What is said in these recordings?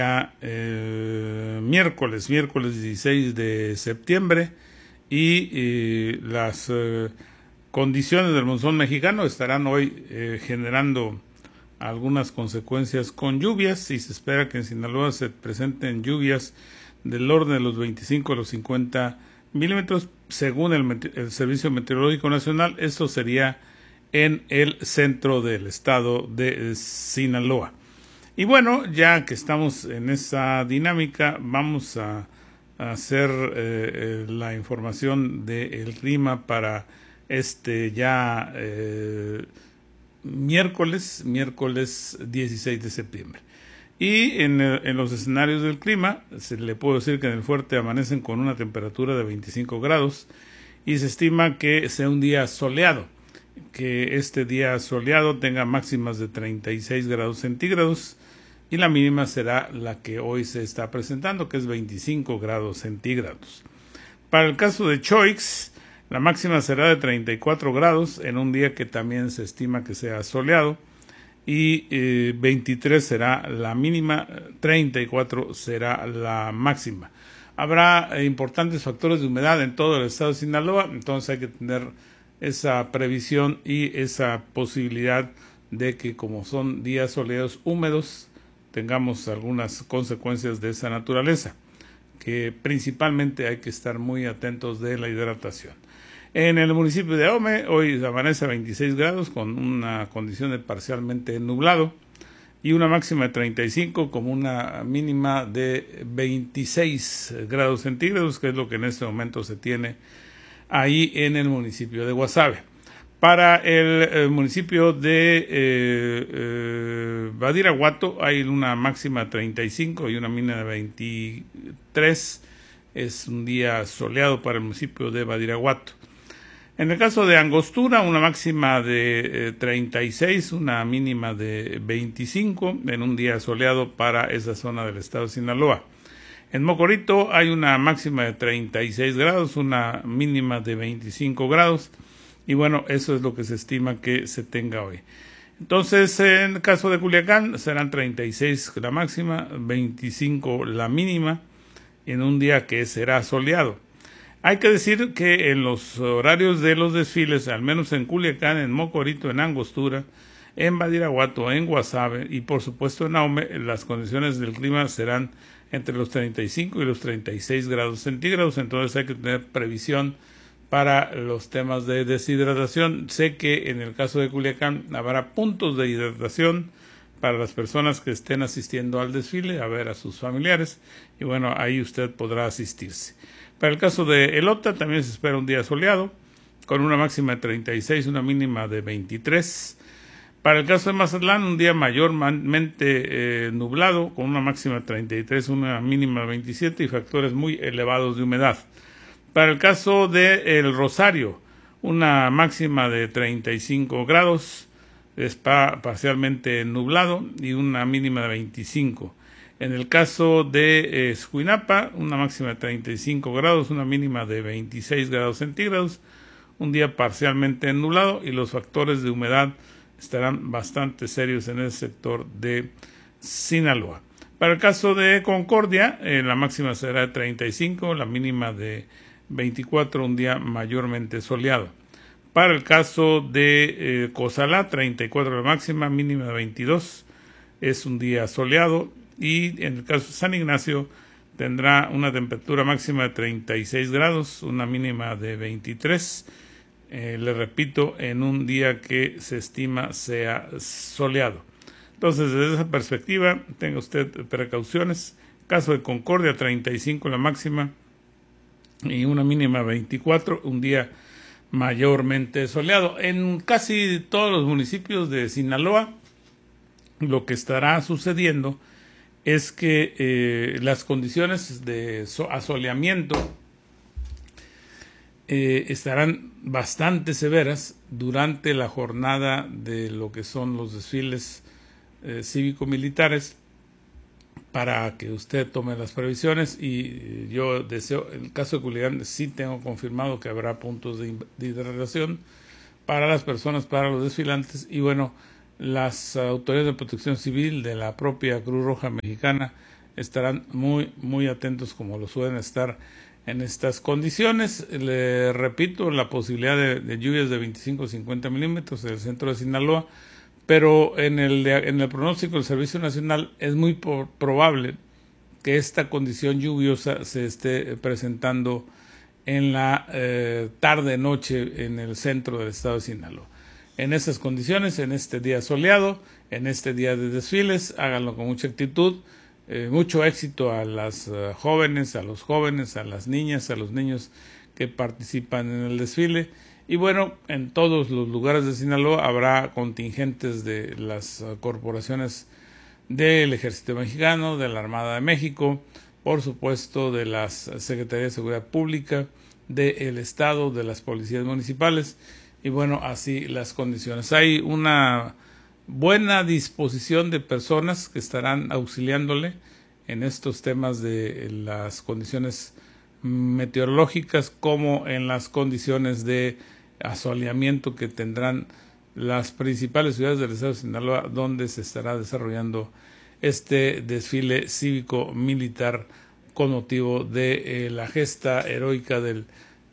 miércoles 16 de septiembre y las condiciones del monzón mexicano estarán hoy generando algunas consecuencias con lluvias y se espera que en Sinaloa se presenten lluvias del orden de los 25 a los 50 milímetros según el Servicio Meteorológico Nacional. Esto sería en el centro del estado de Sinaloa. Y bueno, ya que estamos en esa dinámica, vamos a hacer la información del clima para miércoles 16 de septiembre. Y en los escenarios del clima, se le puedo decir que en el fuerte amanecen con una temperatura de 25 grados y se estima que sea un día soleado, que este día soleado tenga máximas de 36 grados centígrados y la mínima será la que hoy se está presentando, que es 25 grados centígrados. Para el caso de Choix, la máxima será de 34 grados en un día que también se estima que sea soleado y 23 será la mínima, 34 será la máxima. Habrá importantes factores de humedad en todo el estado de Sinaloa, entonces hay que tener esa previsión y esa posibilidad de que, como son días soleados húmedos, tengamos algunas consecuencias de esa naturaleza, que principalmente hay que estar muy atentos de la hidratación. En el municipio de Ahome, hoy amanece a 26 grados con una condición de parcialmente nublado y una máxima de 35 como una mínima de 26 grados centígrados, que es lo que en este momento se tiene ahí en el municipio de Guasave. Para el municipio de Badiraguato hay una máxima de 35 y una mínima de 23. Es un día soleado para el municipio de Badiraguato. En el caso de Angostura, una máxima de 36, una mínima de 25, en un día soleado para esa zona del estado de Sinaloa. En Mocorito hay una máxima de 36 grados, una mínima de 25 grados, y bueno, eso es lo que se estima que se tenga hoy. Entonces, en el caso de Culiacán, serán 36 la máxima, 25 la mínima, en un día que será soleado. Hay que decir que en los horarios de los desfiles, al menos en Culiacán, en Mocorito, en Angostura, en Badiraguato, en Guasave y por supuesto en Ahome, las condiciones del clima serán entre los 35 y los 36 grados centígrados, entonces hay que tener previsión para los temas de deshidratación. Sé que en el caso de Culiacán habrá puntos de hidratación para las personas que estén asistiendo al desfile, a ver a sus familiares, y bueno, ahí usted podrá asistirse. Para el caso de Elota también se espera un día soleado, con una máxima de 36, una mínima de 23. Para el caso de Mazatlán, un día mayormente nublado, con una máxima de 33, una mínima de 27 y factores muy elevados de humedad. Para el caso de El Rosario, una máxima de 35 grados, está parcialmente nublado y una mínima de 25. En el caso de Escuinapa, una máxima de 35 grados, una mínima de 26 grados centígrados, un día parcialmente nublado y los factores de humedad estarán bastante serios en el sector de Sinaloa. Para el caso de Concordia, la máxima será de 35, la mínima de 24, un día mayormente soleado. Para el caso de Cozalá, 34 la máxima, mínima de 22, es un día soleado. Y en el caso de San Ignacio tendrá una temperatura máxima de 36 grados, una mínima de 23. Le repito, en un día que se estima sea soleado. Entonces, desde esa perspectiva, tenga usted precauciones. Caso de Concordia, 35 la máxima y una mínima de 24, un día mayormente soleado. En casi todos los municipios de Sinaloa, lo que estará sucediendo es que las condiciones de asoleamiento estarán bastante severas durante la jornada de lo que son los desfiles cívico-militares, para que usted tome las previsiones. Y yo deseo, en el caso de Culiacán, sí tengo confirmado que habrá puntos de hidratación para las personas, para los desfilantes, y bueno, las autoridades de protección civil de la propia Cruz Roja Mexicana estarán muy atentos como lo suelen estar en estas condiciones. Le repito, la posibilidad de lluvias de 25 a 50 milímetros en el centro de Sinaloa, pero en el pronóstico del Servicio Nacional es muy probable que esta condición lluviosa se esté presentando en la tarde-noche en el centro del estado de Sinaloa. En estas condiciones, en este día soleado, en este día de desfiles, háganlo con mucha actitud. Mucho éxito a las jóvenes, a los jóvenes, a las niñas, a los niños que participan en el desfile. Y bueno, en todos los lugares de Sinaloa habrá contingentes de las corporaciones del Ejército Mexicano, de la Armada de México, por supuesto de las Secretarías de Seguridad Pública, del Estado, de las policías municipales, y bueno, así las condiciones. Hay una buena disposición de personas que estarán auxiliándole en estos temas de las condiciones meteorológicas, como en las condiciones de asoleamiento que tendrán las principales ciudades del estado de Sinaloa, donde se estará desarrollando este desfile cívico-militar con motivo de la gesta heroica del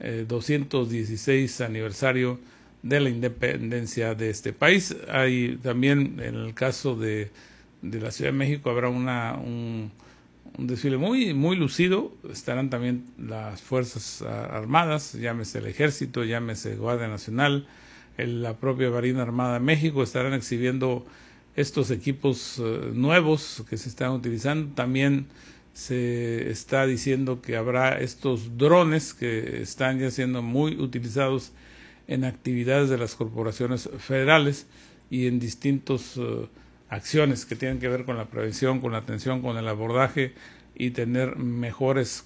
216 aniversario de la independencia de este país. Hay también, en el caso de la Ciudad de México, habrá un desfile muy lucido. Estarán también las Fuerzas Armadas, llámese el Ejército, llámese Guardia Nacional, la propia Marina Armada de México, estarán exhibiendo estos equipos nuevos que se están utilizando. También se está diciendo que habrá estos drones que están ya siendo muy utilizados en actividades de las corporaciones federales y en distintas acciones que tienen que ver con la prevención, con la atención, con el abordaje y tener mejores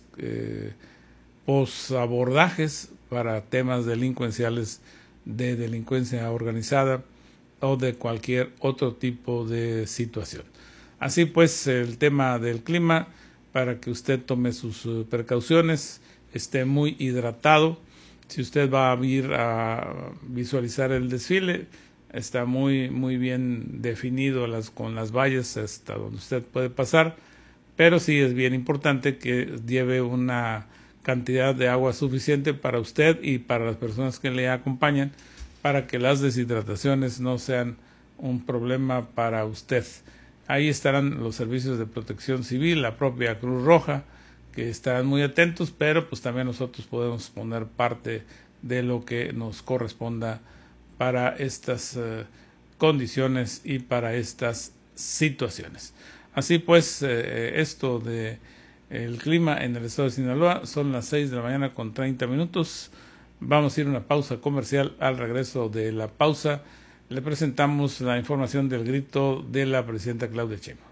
posabordajes para temas delincuenciales, de delincuencia organizada o de cualquier otro tipo de situación. Así pues, el tema del clima, para que usted tome sus precauciones, esté muy hidratado. Si usted va a ir a visualizar el desfile, está muy bien definido con las vallas hasta donde usted puede pasar, pero sí es bien importante que lleve una cantidad de agua suficiente para usted y para las personas que le acompañan, para que las deshidrataciones no sean un problema para usted. Ahí estarán los servicios de protección civil, la propia Cruz Roja, que estarán muy atentos, pero pues también nosotros podemos poner parte de lo que nos corresponda para estas condiciones y para estas situaciones. Así pues, esto de el clima en el estado de Sinaloa, son las 6 de la mañana con 30 minutos. Vamos a ir a una pausa comercial. Al regreso de la pausa, le presentamos la información del grito de la presidenta Claudia Sheinbaum.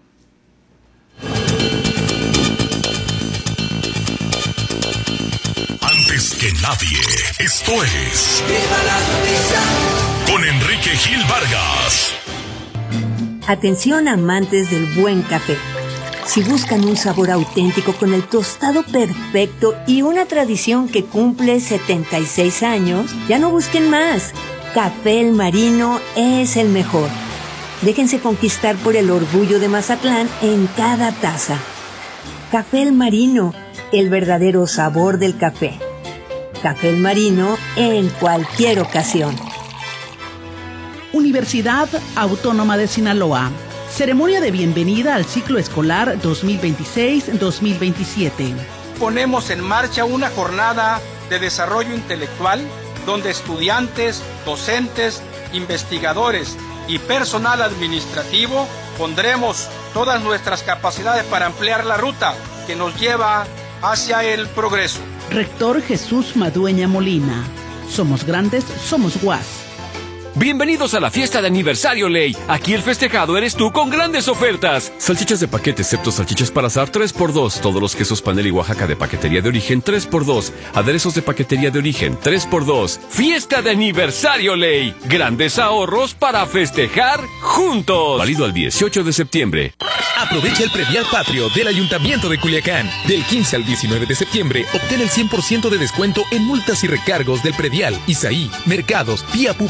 Antes que nadie, esto es ¡Viva la Noticia! Con Enrique Gil Vargas. Atención, amantes del buen café. Si buscan un sabor auténtico con el tostado perfecto y una tradición que cumple 76 años, ya no busquen más. Café El Marino es el mejor. Déjense conquistar por el orgullo de Mazatlán en cada taza. Café El Marino, el verdadero sabor del café. Café El Marino en cualquier ocasión. Universidad Autónoma de Sinaloa. Ceremonia de bienvenida al ciclo escolar 2026-2027. Ponemos en marcha una jornada de desarrollo intelectual donde estudiantes, docentes, investigadores y personal administrativo pondremos todas nuestras capacidades para ampliar la ruta que nos lleva hacia el progreso. Rector Jesús Madueña Molina. Somos grandes, somos UAS. Bienvenidos a la fiesta de aniversario Ley. Aquí el festejado eres tú con grandes ofertas. Salchichas de paquete, excepto salchichas para asar, 3x2. Todos los quesos Panel y Oaxaca de paquetería de origen, 3x2. Aderezos de paquetería de origen, 3x2. Fiesta de aniversario Ley. Grandes ahorros para festejar juntos. Válido al 18 de septiembre. Aprovecha el predial patrio del Ayuntamiento de Culiacán. Del 15 al 19 de septiembre, obtén el 100% de descuento en multas y recargos del predial, ISAI, mercados, vía pública,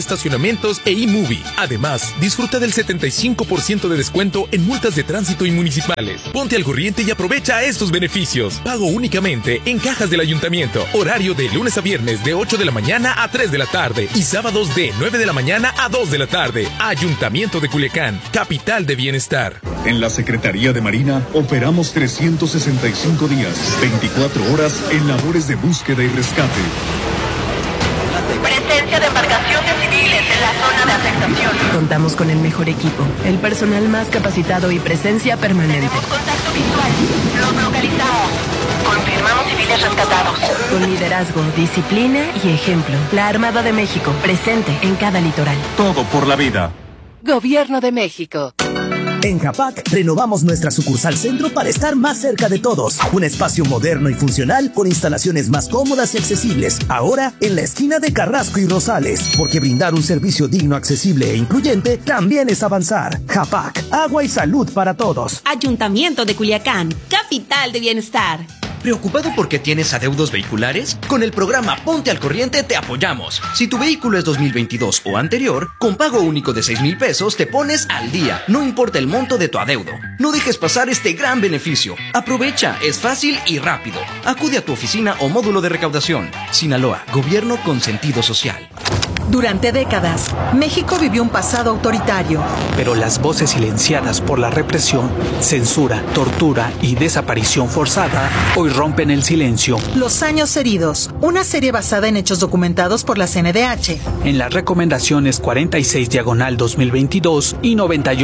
estacionamientos e eMovie. Además, disfruta del 75% de descuento en multas de tránsito y municipales. Ponte al corriente y aprovecha estos beneficios. Pago únicamente en cajas del ayuntamiento. Horario de lunes a viernes de 8 de la mañana a 3 de la tarde y sábados de 9 de la mañana a 2 de la tarde. Ayuntamiento de Culiacán, capital de bienestar. En la Secretaría de Marina operamos 365 días, 24 horas en labores de búsqueda y rescate. Presencia de embarcaciones civiles en la zona de afectación. Contamos con el mejor equipo, el personal más capacitado y presencia permanente. Tenemos contacto visual. Los localizamos. Confirmamos civiles rescatados. Con liderazgo, disciplina y ejemplo. La Armada de México, presente en cada litoral. Todo por la vida. Gobierno de México. En Japac renovamos nuestra sucursal centro para estar más cerca de todos. Un espacio moderno y funcional con instalaciones más cómodas y accesibles. Ahora en la esquina de Carrasco y Rosales. Porque brindar un servicio digno, accesible e incluyente también es avanzar. Japac, agua y salud para todos. Ayuntamiento de Culiacán, capital de bienestar. ¿Preocupado porque tienes adeudos vehiculares? Con el programa Ponte al Corriente te apoyamos. Si tu vehículo es 2022 o anterior, con pago único de 6,000 pesos te pones al día. No importa el monto de tu adeudo. No dejes pasar este gran beneficio. Aprovecha, es fácil y rápido. Acude a tu oficina o módulo de recaudación. Sinaloa, gobierno con sentido social. Durante décadas, México vivió un pasado autoritario. Pero las voces silenciadas por la represión, censura, tortura y desaparición forzada hoy rompen el silencio. Los años heridos, una serie basada en hechos documentados por la CNDH. En las recomendaciones 46/2022 y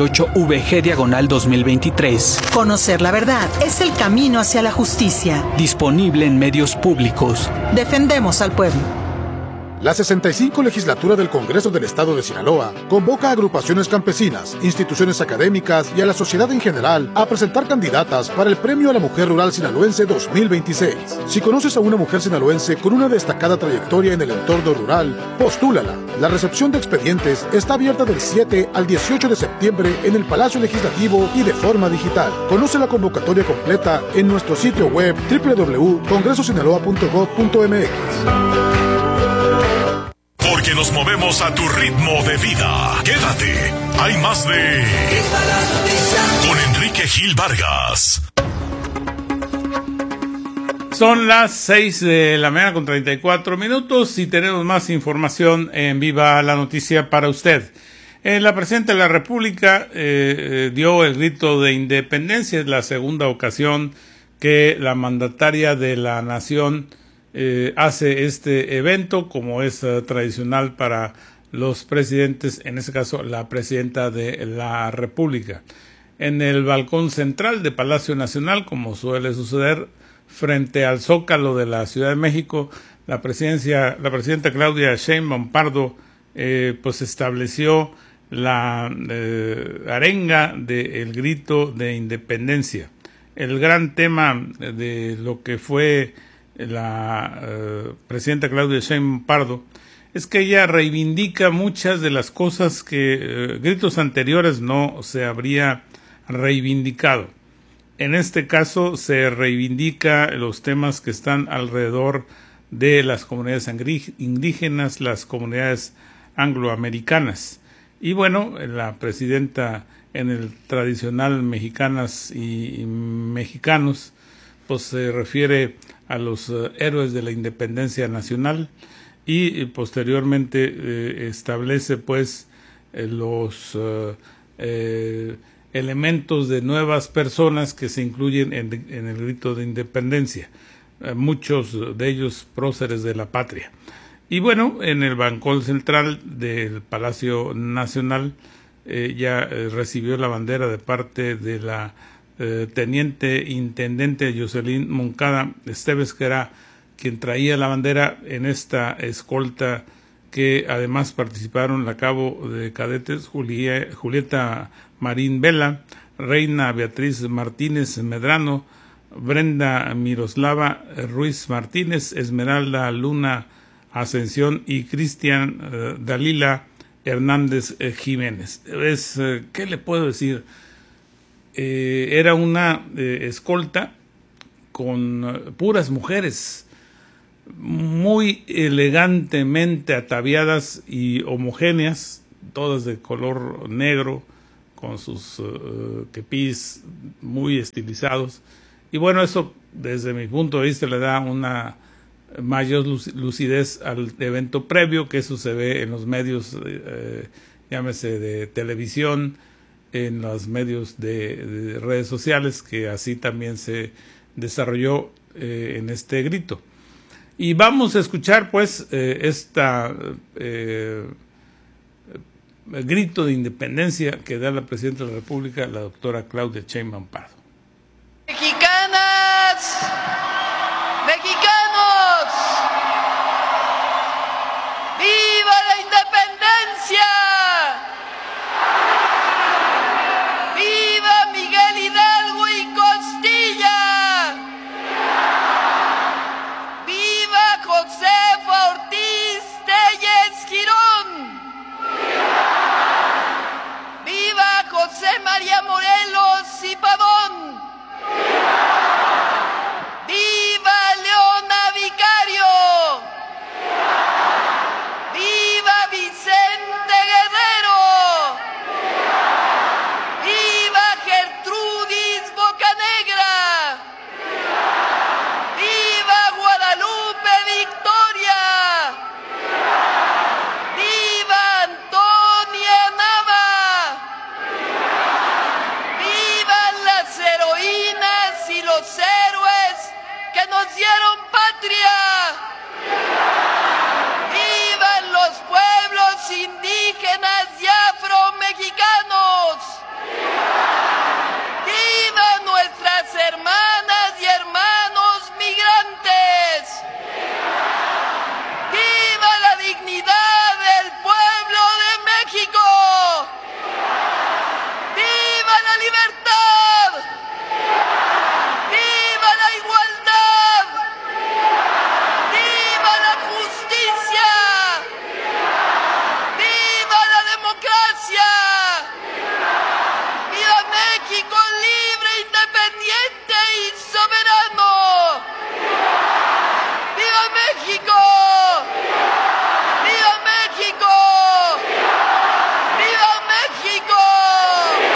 98VG/2023. Conocer la verdad es el camino hacia la justicia. Disponible en medios públicos. Defendemos al pueblo. La 65 legislatura del Congreso del Estado de Sinaloa convoca a agrupaciones campesinas, instituciones académicas y a la sociedad en general a presentar candidatas para el Premio a la Mujer Rural Sinaloense 2026. Si conoces a una mujer sinaloense con una destacada trayectoria en el entorno rural, postúlala. La recepción de expedientes está abierta del 7 al 18 de septiembre en el Palacio Legislativo y de forma digital. Conoce la convocatoria completa en nuestro sitio web www.congresosinaloa.gov.mx. Porque nos movemos a tu ritmo de vida. Quédate. Hay más de con Enrique Gil Vargas. Son las 6 de la mañana con 34 minutos y tenemos más información en Viva la Noticia para usted. La Presidenta de la República dio el grito de independencia. Es la segunda ocasión que la mandataria de la nación hace este evento, como es tradicional para los presidentes, en este caso la Presidenta de la República. En el balcón central de Palacio Nacional, como suele suceder, frente al Zócalo de la Ciudad de México, la presidenta Claudia Sheinbaum Pardo pues estableció la arenga del grito de independencia. El gran tema de lo que fue la presidenta Claudia Sheinbaum Pardo es que ella reivindica muchas de las cosas que gritos anteriores no se habría reivindicado. En este caso se reivindica los temas que están alrededor de las comunidades indígenas, las comunidades angloamericanas. Y bueno, la presidenta en el tradicional Mexicanas y Mexicanos, pues se refiere a los héroes de la independencia nacional y posteriormente establece pues los elementos de nuevas personas que se incluyen en el grito de independencia, muchos de ellos próceres de la patria. Y bueno, en el balcón central del Palacio Nacional ya recibió la bandera de parte de la teniente intendente Jocelyn Moncada Esteves, que era quien traía la bandera en esta escolta, que además participaron la cabo de cadetes Julieta Marín Vela, Reina Beatriz Martínez Medrano, Brenda Miroslava Ruiz Martínez, Esmeralda Luna Ascensión y Cristian Dalila Hernández Jiménez. ¿Qué le puedo decir? Era una escolta con puras mujeres, muy elegantemente ataviadas y homogéneas, todas de color negro, con sus kepis muy estilizados. Y bueno, eso desde mi punto de vista le da una mayor lucidez al evento previo, que eso se ve en los medios, llámese de televisión, en los medios de redes sociales, que así también se desarrolló en este grito. Y vamos a escuchar pues esta grito de independencia que da la Presidenta de la República, la doctora Claudia Sheinbaum Pardo.